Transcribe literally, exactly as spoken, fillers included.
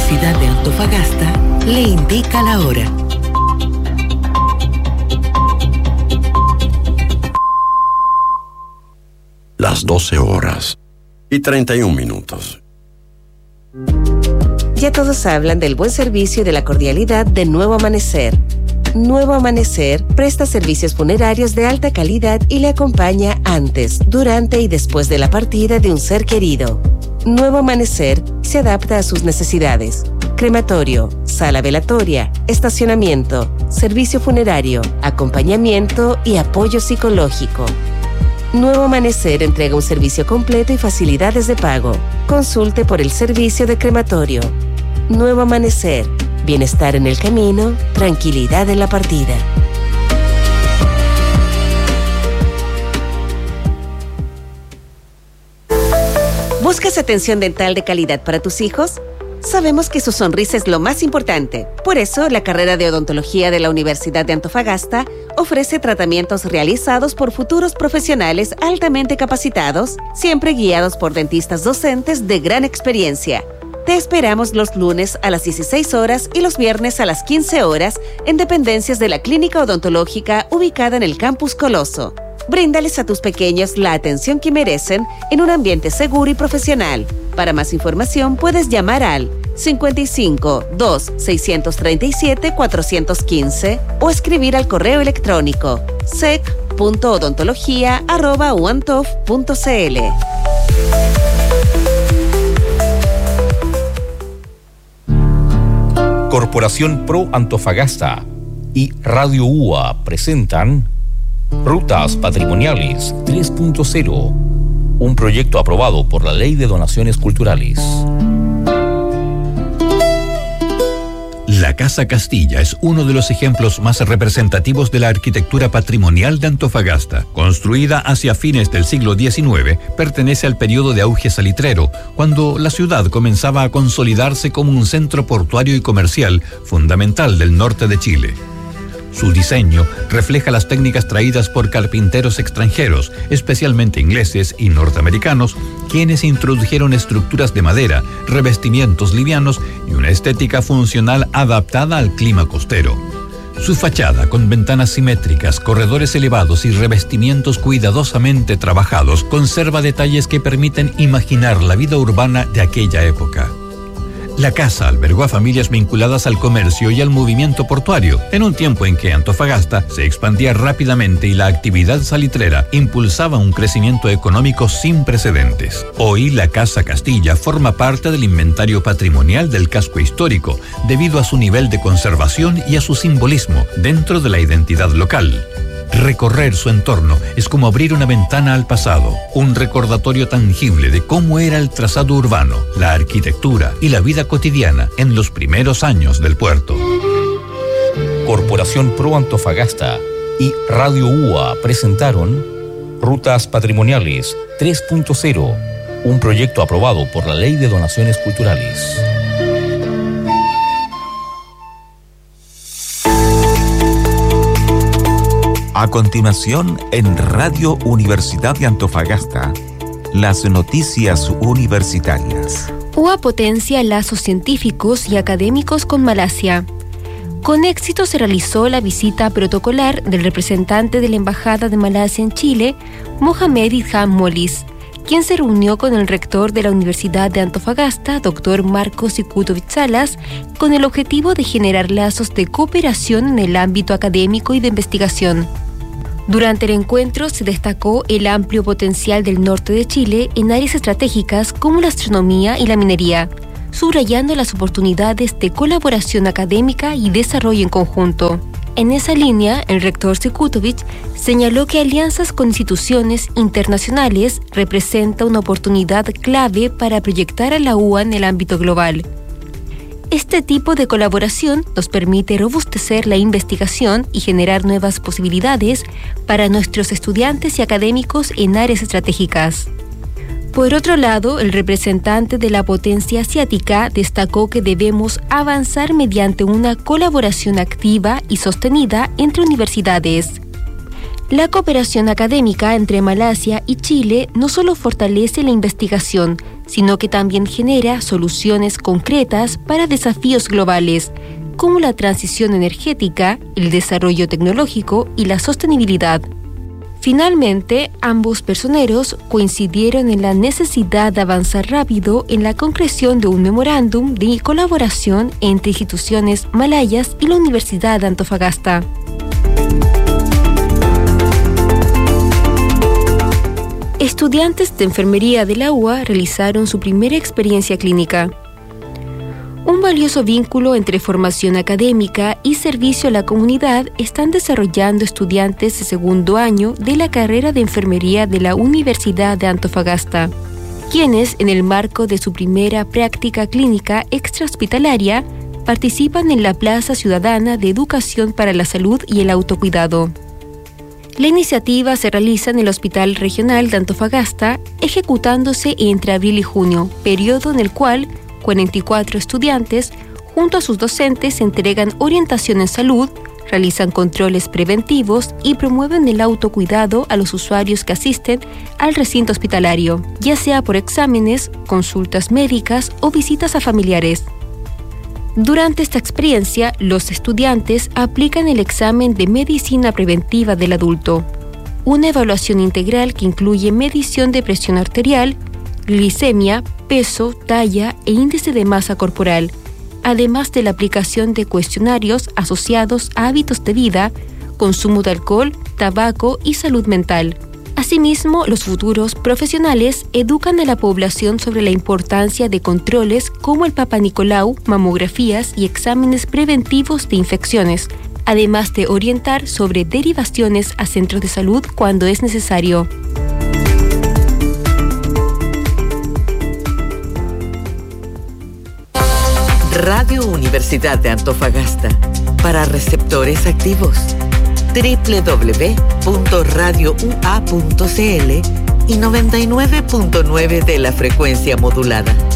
Universidad de Antofagasta le indica la hora. Las doce horas y treinta y un minutos. Ya todos hablan del buen servicio y de la cordialidad de Nuevo Amanecer. Nuevo Amanecer presta servicios funerarios de alta calidad y le acompaña antes, durante y después de la partida de un ser querido. Nuevo Amanecer se adapta a sus necesidades. Crematorio, sala velatoria, estacionamiento, servicio funerario, acompañamiento y apoyo psicológico. Nuevo Amanecer entrega un servicio completo y facilidades de pago. Consulte por el servicio de crematorio. Nuevo Amanecer. Bienestar en el camino, tranquilidad en la partida. ¿Buscas atención dental de calidad para tus hijos? Sabemos que su sonrisa es lo más importante. Por eso, la carrera de odontología de la Universidad de Antofagasta ofrece tratamientos realizados por futuros profesionales altamente capacitados, siempre guiados por dentistas docentes de gran experiencia. Te esperamos los lunes a las dieciséis horas y los viernes a las quince horas en dependencias de la Clínica Odontológica ubicada en el Campus Coloso. Bríndales a tus pequeños la atención que merecen en un ambiente seguro y profesional. Para más información puedes llamar al cincuenta y cinco, dos, seiscientos treinta y siete, cuatrocientos quince o escribir al correo electrónico sec punto odontología arroba uantof punto cl. Corporación Pro Antofagasta y Radio U A presentan Rutas Patrimoniales tres punto cero, un proyecto aprobado por la Ley de Donaciones Culturales. La Casa Castilla es uno de los ejemplos más representativos de la arquitectura patrimonial de Antofagasta. Construida hacia fines del siglo diecinueve, pertenece al periodo de auge salitrero, cuando la ciudad comenzaba a consolidarse como un centro portuario y comercial fundamental del norte de Chile. Su diseño refleja las técnicas traídas por carpinteros extranjeros, especialmente ingleses y norteamericanos, quienes introdujeron estructuras de madera, revestimientos livianos y una estética funcional adaptada al clima costero. Su fachada, con ventanas simétricas, corredores elevados y revestimientos cuidadosamente trabajados, conserva detalles que permiten imaginar la vida urbana de aquella época. La casa albergó a familias vinculadas al comercio y al movimiento portuario, en un tiempo en que Antofagasta se expandía rápidamente y la actividad salitrera impulsaba un crecimiento económico sin precedentes. Hoy la Casa Castilla forma parte del inventario patrimonial del casco histórico, debido a su nivel de conservación y a su simbolismo dentro de la identidad local. Recorrer su entorno es como abrir una ventana al pasado, un recordatorio tangible de cómo era el trazado urbano, la arquitectura y la vida cotidiana en los primeros años del puerto. Corporación Pro Antofagasta y Radio U A presentaron Rutas Patrimoniales tres punto cero, un proyecto aprobado por la Ley de Donaciones Culturales. A continuación, en Radio Universidad de Antofagasta, las noticias universitarias. U A potencia lazos científicos y académicos con Malasia. Con éxito se realizó la visita protocolar del representante de la Embajada de Malasia en Chile, Mohamed Idham Molis, quien se reunió con el rector de la Universidad de Antofagasta, doctor Marcos Sikutovich Salas, con el objetivo de generar lazos de cooperación en el ámbito académico y de investigación. Durante el encuentro se destacó el amplio potencial del norte de Chile en áreas estratégicas como la astronomía y la minería, subrayando las oportunidades de colaboración académica y desarrollo en conjunto. En esa línea, el rector Sikutovich señaló que alianzas con instituciones internacionales representa una oportunidad clave para proyectar a la U A en el ámbito global. Este tipo de colaboración nos permite robustecer la investigación y generar nuevas posibilidades para nuestros estudiantes y académicos en áreas estratégicas. Por otro lado, el representante de la potencia asiática destacó que debemos avanzar mediante una colaboración activa y sostenida entre universidades. La cooperación académica entre Malasia y Chile no solo fortalece la investigación, sino que también genera soluciones concretas para desafíos globales, como la transición energética, el desarrollo tecnológico y la sostenibilidad. Finalmente, ambos personeros coincidieron en la necesidad de avanzar rápido en la concreción de un memorándum de colaboración entre instituciones malayas y la Universidad de Antofagasta. Estudiantes de enfermería de la U A realizaron su primera experiencia clínica. Un valioso vínculo entre formación académica y servicio a la comunidad están desarrollando estudiantes de segundo año de la carrera de enfermería de la Universidad de Antofagasta, quienes, en el marco de su primera práctica clínica extrahospitalaria, participan en la Plaza Ciudadana de Educación para la Salud y el Autocuidado. La iniciativa se realiza en el Hospital Regional de Antofagasta, ejecutándose entre abril y junio, periodo en el cual cuarenta y cuatro estudiantes, junto a sus docentes, entregan orientación en salud, realizan controles preventivos y promueven el autocuidado a los usuarios que asisten al recinto hospitalario, ya sea por exámenes, consultas médicas o visitas a familiares. Durante esta experiencia, los estudiantes aplican el examen de medicina preventiva del adulto, una evaluación integral que incluye medición de presión arterial, glicemia, peso, talla e índice de masa corporal, además de la aplicación de cuestionarios asociados a hábitos de vida, consumo de alcohol, tabaco y salud mental. Asimismo, los futuros profesionales educan a la población sobre la importancia de controles como el Papa Nicolau, mamografías y exámenes preventivos de infecciones, además de orientar sobre derivaciones a centros de salud cuando es necesario. Radio Universidad de Antofagasta, para receptores activos. doble u doble u doble u punto radio u a punto c l y noventa y nueve punto nueve de la frecuencia modulada.